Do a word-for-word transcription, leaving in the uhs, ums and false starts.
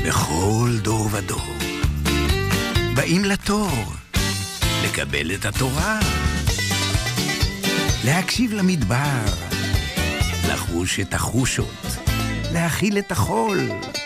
בכל דור ודור באים לתור לקבל את התורה, להקשיב למדבר, לחוש את החושות, להכיל את החול,